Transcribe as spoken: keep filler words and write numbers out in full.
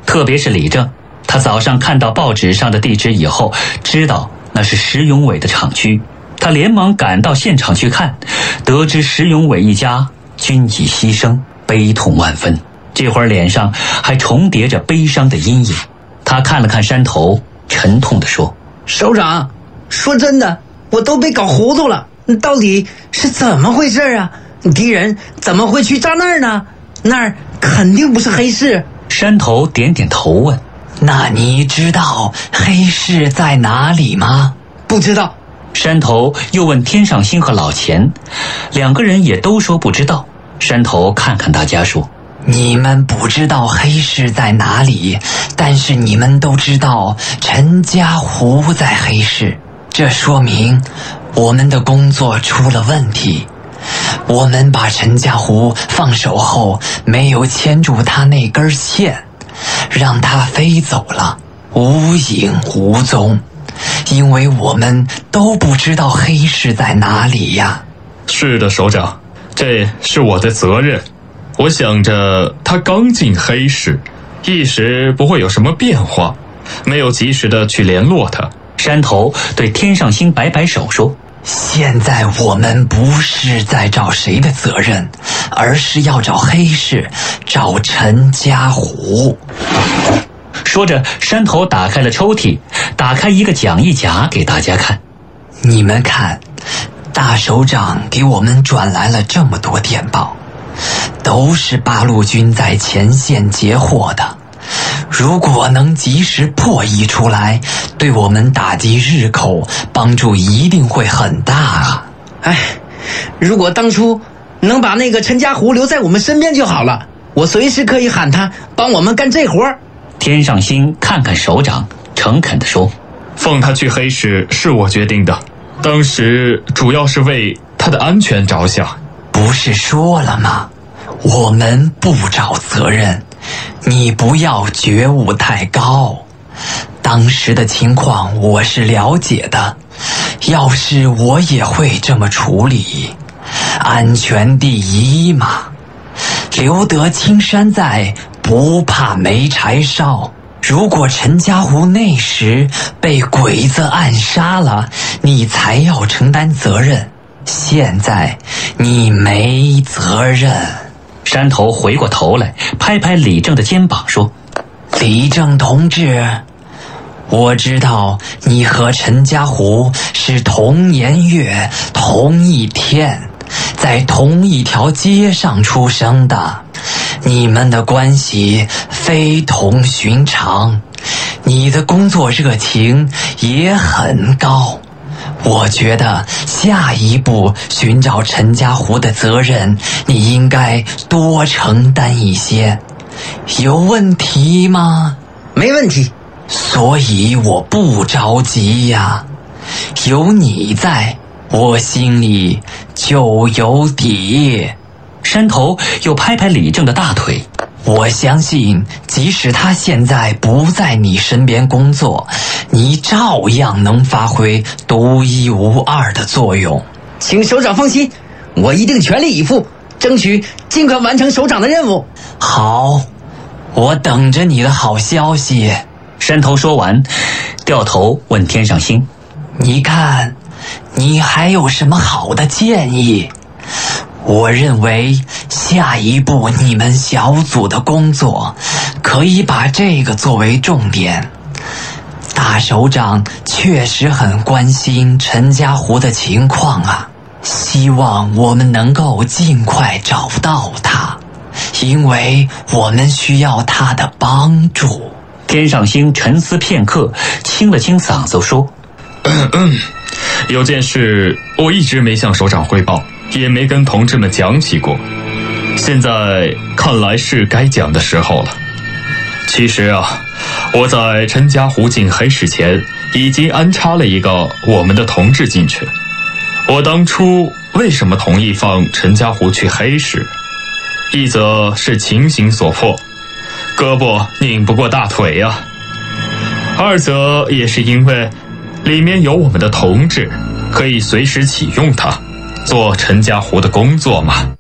特别是李正，他早上看到报纸上的地址以后，知道那是石永伟的厂区，他连忙赶到现场去看，得知石永伟一家均已牺牲，悲痛万分。这会儿脸上还重叠着悲伤的阴影。他看了看山头，沉痛地说： 首长，说真的，我都被搞糊涂了，到底是怎么回事啊？敌人怎么会去炸那儿呢？那儿肯定不是黑市。 山头点点头问： 那你知道黑市在哪里吗？ 不知道。 山头又问天上星和老钱，两个人也都说不知道。山头看看大家说： 你们不知道黑市在哪里，但是你们都知道陈家湖在黑市，这说明我们的工作出了问题。我们把陈家湖放手后，没有牵住他那根线，让他飞走了，无影无踪，因为我们都不知道黑市在哪里呀。 是的，首长，这是我的责任。我想着他刚进黑市，一时不会有什么变化，没有及时的去联络他。 山头对天上星摆摆手说： 现在我们不是在找谁的责任，而是要找黑市，找陈家湖。 说着，山头打开了抽屉，打开一个讲义夹给大家看。 你们看，大首长给我们转来了这么多电报，都是八路军在前线截获的。如果能及时破译出来，对我们打击日寇帮助一定会很大啊！ 哎，如果当初能把那个陈家湖留在我们身边就好了，我随时可以喊他帮我们干这活。 天上星看看首长，诚恳地说： 放他去黑市是我决定的，当时主要是为他的安全着想。 不是说了吗？我们不找责任，你不要觉悟太高。当时的情况我是了解的，要是我也会这么处理。安全第一嘛，留得青山在，不怕没柴烧。如果陈家湖那时被鬼子暗杀了，你才要承担责任，现在你没责任。 山头回过头来，拍拍李正的肩膀说： 李正同志，我知道你和陈家湖是同年月同一天，在同一条街上出生的，你们的关系非同寻常，你的工作热情也很高。我觉得下一步寻找陈家湖的责任，你应该多承担一些。有问题吗？ 没问题。 所以我不着急呀，有你在，我心里就有底。 山头又拍拍李正的大腿： 我相信即使他现在不在你身边工作，你照样能发挥独一无二的作用。 请首长放心，我一定全力以赴，争取尽快完成首长的任务。 好，我等着你的好消息。 山头说完，掉头问天上星： 你看，你还有什么好的建议？我认为下一步你们小组的工作可以把这个作为重点。大首长确实很关心陈家湖的情况啊，希望我们能够尽快找到他，因为我们需要他的帮助。 天上星沉思片刻，清了清嗓子说： 有件事我一直没向首长汇报，也没跟同志们讲起过，现在看来是该讲的时候了。其实啊，我在陈家湖进黑市前已经安插了一个我们的同志进去。我当初为什么同意放陈家湖去黑市？一则是情形所迫，胳膊拧不过大腿呀、啊；二则也是因为里面有我们的同志，可以随时启用它，做陈家湖的工作嘛。